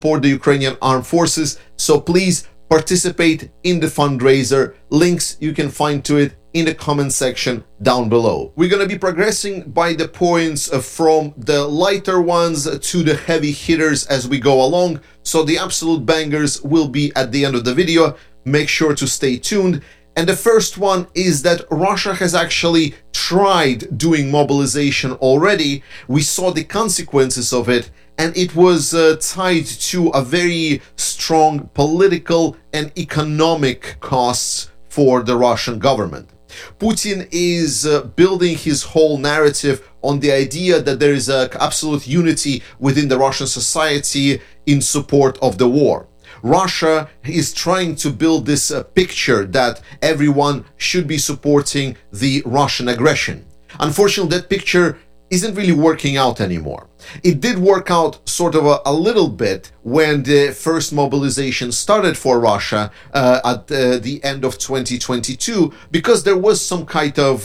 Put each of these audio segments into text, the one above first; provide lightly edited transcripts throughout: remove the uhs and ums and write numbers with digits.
support the Ukrainian armed forces. So please participate in the fundraiser. Links you can find to it in the comment section down below. We're going to be progressing by the points from the lighter ones to the heavy hitters as we go along. So the absolute bangers will be at the end of the video. Make sure to stay tuned. And the first one is that Russia has actually tried doing mobilization already. We saw the consequences of it, and it was tied to a very strong political and economic costs for the Russian government. Putin is building his whole narrative on the idea that there is absolute unity within the Russian society in support of the war. Russia is trying to build this picture that everyone should be supporting the Russian aggression. Unfortunately, that picture isn't really working out anymore. It did work out sort of a little bit when the first mobilization started for Russia at the end of 2022, because there was some kind of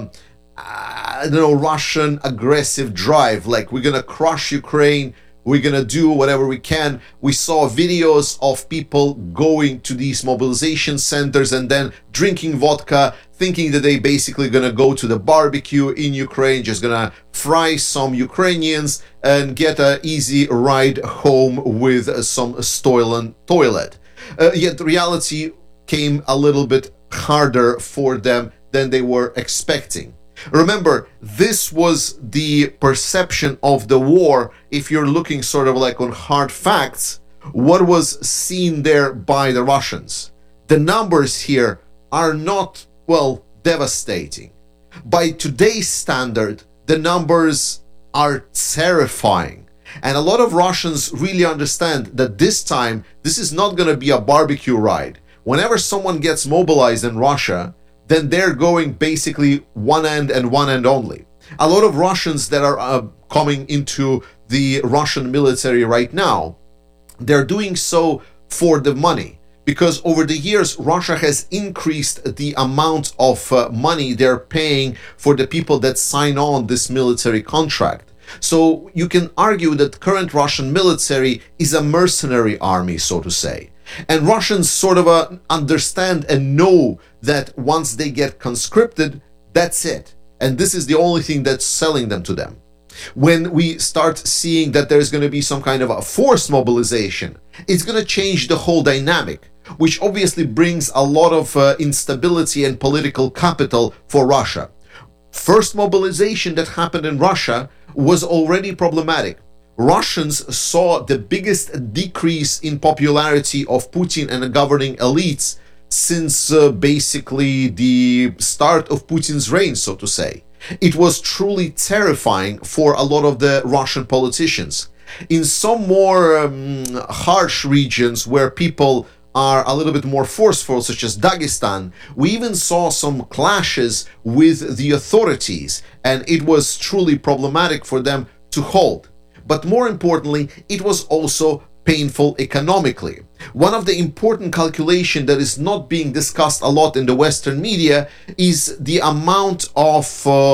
Russian aggressive drive, like we're gonna crush Ukraine, we're gonna do whatever we can. We saw videos of people going to these mobilization centers and then drinking vodka, thinking that they basically gonna go to the barbecue in Ukraine, just gonna fry some Ukrainians and get an easy ride home with some stolen toilet. Yet reality came a little bit harder for them than they were expecting. Remember, this was the perception of the war. If you're looking sort of like on hard facts, what was seen there by the Russians. The numbers here are not, well, devastating. By today's standard, the numbers are terrifying. And a lot of Russians really understand that this time, this is not going to be a barbecue ride. Whenever someone gets mobilized in Russia, then they're going basically one end and one end only. A lot of Russians that are coming into the Russian military right now, they're doing so for the money. Because over the years, Russia has increased the amount of money they're paying for the people that sign on this military contract. So you can argue that current Russian military is a mercenary army, so to say. And Russians sort of understand and know that once they get conscripted, that's it. And this is the only thing that's selling them to them. When we start seeing that there's going to be some kind of a forced mobilization, it's going to change the whole dynamic, which obviously brings a lot of instability and political capital for Russia. First mobilization that happened in Russia was already problematic. Russians saw the biggest decrease in popularity of Putin and the governing elites since basically the start of Putin's reign, so to say. It was truly terrifying for a lot of the Russian politicians. In some more harsh regions where people are a little bit more forceful, such as Dagestan, we even saw some clashes with the authorities, and it was truly problematic for them to hold. But more importantly, it was also painful economically. One of the important calculations that is not being discussed a lot in the Western media is the amount of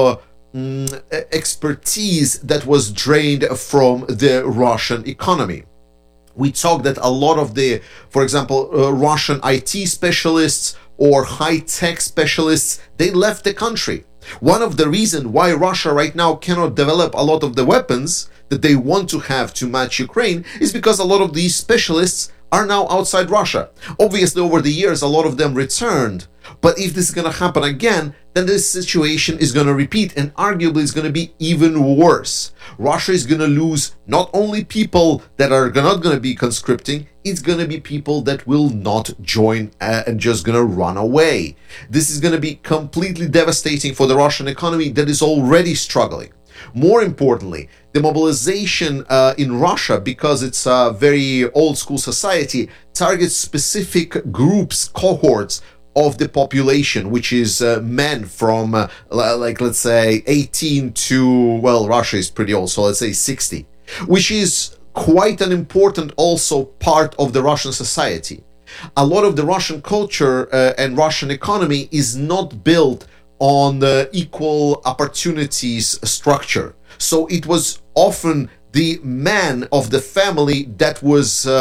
expertise that was drained from the Russian economy. We talk that a lot of the, for example, Russian IT specialists or high-tech specialists, they left the country. One of the reasons why Russia right now cannot develop a lot of the weapons that they want to have to match Ukraine is because a lot of these specialists are now outside Russia. Obviously, over the years, a lot of them returned. But if this is going to happen again, then this situation is going to repeat, and arguably it's going to be even worse. Russia is going to lose not only people that are not going to be conscripting, it's going to be people that will not join and just going to run away. This is going to be completely devastating for the Russian economy that is already struggling. More importantly, the mobilization in Russia, because it's a very old school society, targets specific groups, cohorts of the population, which is men from like, let's say 18 to, well, Russia is pretty old, so let's say 60, which is quite an important also part of the Russian society. A lot of the Russian culture and Russian economy is not built on the equal opportunities structure. So it was often the man of the family that was